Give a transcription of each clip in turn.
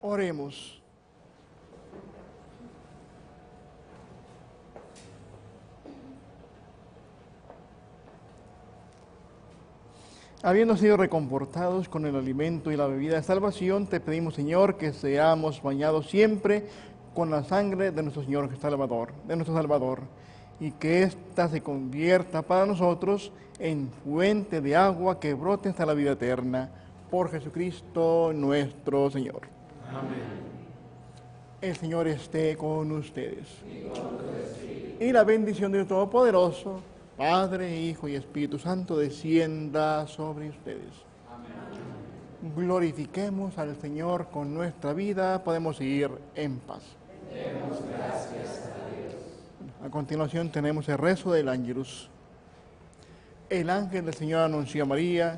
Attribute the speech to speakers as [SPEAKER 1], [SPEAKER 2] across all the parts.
[SPEAKER 1] Oremos. Habiendo sido reconfortados con el alimento y la bebida de salvación, te pedimos, Señor, que seamos bañados siempre con la sangre de nuestro Señor Salvador, y que ésta se convierta para nosotros en fuente de agua que brote hasta la vida eterna. Por Jesucristo nuestro Señor.
[SPEAKER 2] Amén.
[SPEAKER 1] El Señor esté con ustedes. Y la bendición de Dios Todopoderoso, Padre, Hijo y Espíritu Santo, descienda sobre ustedes. Amén. Glorifiquemos al Señor con nuestra vida. Podemos ir en paz.
[SPEAKER 2] Demos gracias a Dios.
[SPEAKER 1] A continuación tenemos el rezo del Ángelus. El ángel del Señor anunció a María.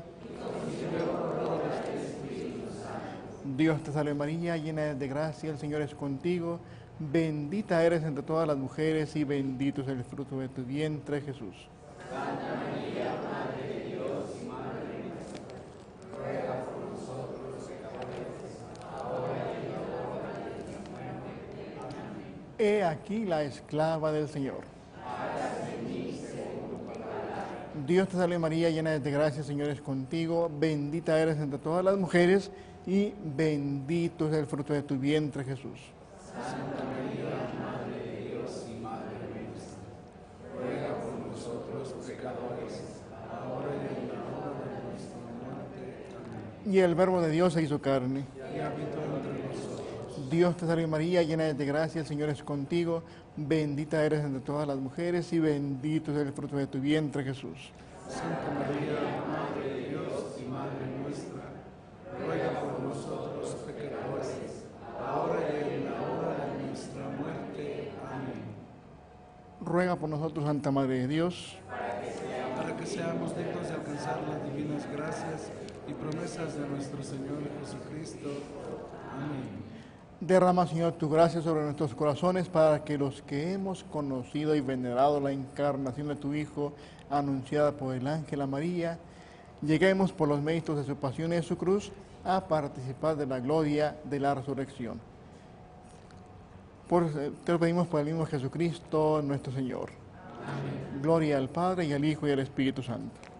[SPEAKER 1] Dios te salve María, llena eres de gracia, el Señor es contigo. Bendita eres entre todas las mujeres y bendito es el fruto de tu vientre, Jesús.
[SPEAKER 2] Santa María, Madre de Dios y Madre nuestra, ruega por nosotros los pecadores, ahora y en la hora de nuestra muerte. Amén.
[SPEAKER 1] He aquí la esclava del Señor.
[SPEAKER 2] Hágase en mí según tu palabra.
[SPEAKER 1] Dios te salve María, llena eres de gracia, el Señor es contigo. Bendita eres entre todas las mujeres y bendito es el fruto de tu vientre, Jesús.
[SPEAKER 2] Santa María, Madre de Dios y Madre nuestra, ruega por nosotros los pecadores, ahora y en la hora de nuestra muerte. Amén.
[SPEAKER 1] Y el Verbo de Dios se hizo carne.
[SPEAKER 2] Y habitó entre nosotros.
[SPEAKER 1] Dios te salve María, llena eres de gracia, el Señor es contigo. Bendita eres entre todas las mujeres y bendito es el fruto de tu vientre, Jesús.
[SPEAKER 2] Santa María, Madre de Dios y Madre nuestra, ruega por nosotros los pecadores, ahora y en la hora de nuestra muerte. Amén.
[SPEAKER 1] Ruega por nosotros, Santa Madre de Dios.
[SPEAKER 2] Para que seamos dignos de alcanzar las divinas gracias y promesas de nuestro Señor Jesucristo. Amén.
[SPEAKER 1] Derrama, Señor, tu gracia sobre nuestros corazones para que los que hemos conocido y venerado la encarnación de tu Hijo, anunciada por el ángel a María, lleguemos por los méritos de su pasión y de su cruz a participar de la gloria de la resurrección. Te lo pedimos por el mismo Jesucristo, nuestro Señor.
[SPEAKER 2] Amén.
[SPEAKER 1] Gloria al Padre, y al Hijo, y al Espíritu Santo.